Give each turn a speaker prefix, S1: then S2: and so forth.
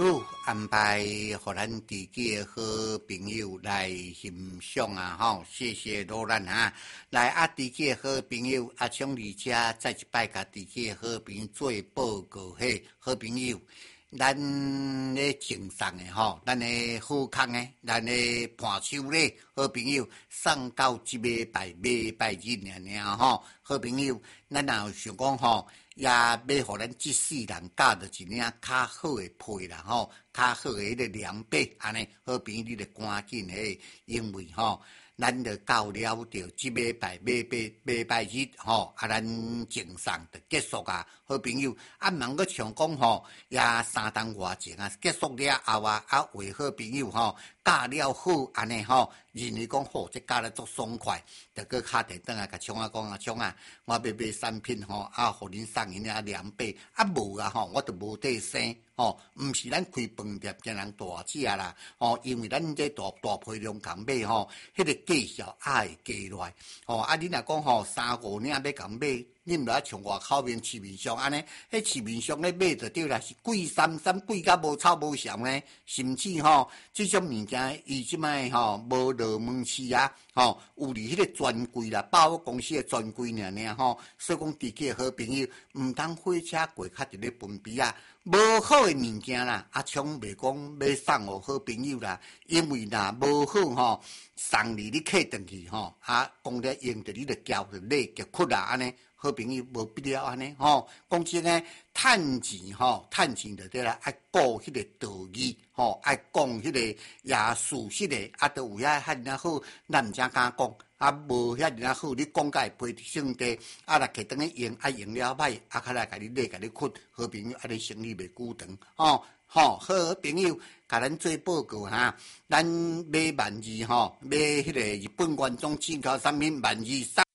S1: 安排互咱自己的好朋友来欣赏啊！吼，谢谢罗兰啊！来啊，自己的好朋友啊，像而且再一摆甲自己的好朋友做报告嘿，好朋友，咱咧赠送的吼，咱的好康的，咱的伴手礼，好朋友送到即礼拜日尔吼，好朋友，咱若有想讲吼。也要互咱即世人教着一领较好的被啦吼，较好的迄个凉被，安尼好朋友你着赶紧嘿，因为吼，咱着到了着即礼拜日吼，啊咱正送着结束啊，好朋友，啊茫个想讲吼，也3顿外前啊，结束了后啊，为好朋友吼教了好安尼吼，认为讲好，这教得足爽快，着搁敲电话甲冲啊讲啊冲啊，我要买产品吼，互恁送因遐凉被，无啊吼，我着无底生。吼，毋是咱开饭店才人大只啦，吼，因为咱这大批量共买吼，迄个价效也会加落来，吼，你若讲吼3-5领要共买，你毋着像外口面市面上安尼，迄市面上咧买着对啦，是贵三贵甲无臭无香呢，甚至吼，即种物件伊即摆吼无热门市啊，吼，有伫迄个专柜啦，百货公司的专柜尔吼，所以讲自己的好朋友毋当火车过较伫咧分边啊。无好的物件啦，从袂讲要送互好朋友啦，因为若无好吼，送你客转去吼，讲了用着你着交着累就屈啦安尼，好朋友无必要安尼吼。讲真诶，趁钱吼，趁钱着对啦，爱顾迄个道义吼，爱讲迄个也事实诶，都有遐尔好，咱毋正敢讲。无遐尔好，你讲甲会赔性地，若摕转去用，用了歹，较来甲你累，甲你困，好朋友，你生意袂久长，好朋友，甲咱做报告哈，咱买12,000吼，买迄个日本原装进口产品12,000。